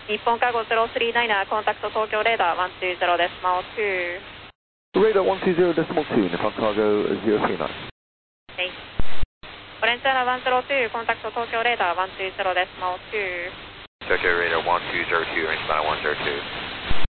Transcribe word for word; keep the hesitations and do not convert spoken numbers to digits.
日本カゴゼロスリーナイナー、コンタクト東京レーダーワンツーゼロデシマルツー。 Radar one two zero decimal two, Nippon Cargo zero three nine. はい。オレンジアナワンゼロツー、コンタクト東京レーダーワンツーゼロデシマルツー。 Tokyo Radar one two zero two, range final one zero two.